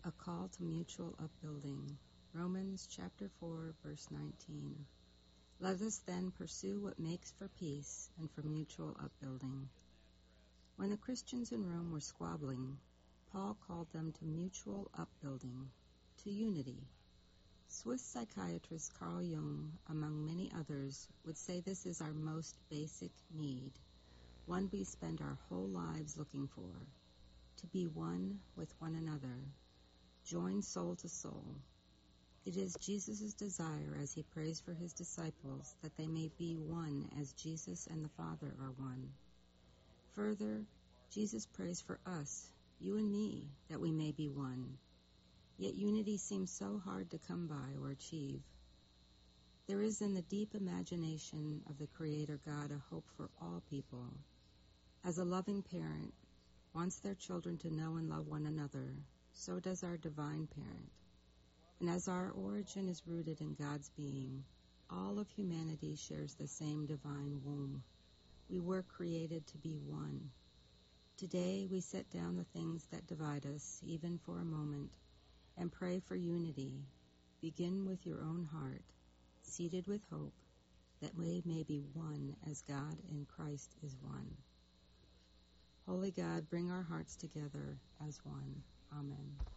A call to mutual upbuilding. Romans chapter 4, verse 19. Let us then pursue what makes for peace and for mutual upbuilding. When the Christians in Rome were squabbling, Paul called them to mutual upbuilding, to unity. Swiss psychiatrist Carl Jung, among many others, would say this is our most basic need, one we spend our whole lives looking for, to be one with one another, joined soul to soul. It is Jesus' desire as he prays for his disciples that they may be one as Jesus and the Father are one. Further, Jesus prays for us, you and me, that we may be one. Yet unity seems so hard to come by or achieve. There is in the deep imagination of the Creator God a hope for all people. As a loving parent wants their children to know and love one another, so does our divine parent. And as our origin is rooted in God's being, all of humanity shares the same divine womb. We were created to be one. Today we set down the things that divide us, even for a moment, and pray for unity. Begin with your own heart, seated with hope, that we may be one as God in Christ is one. Holy God, bring our hearts together as one. Amen.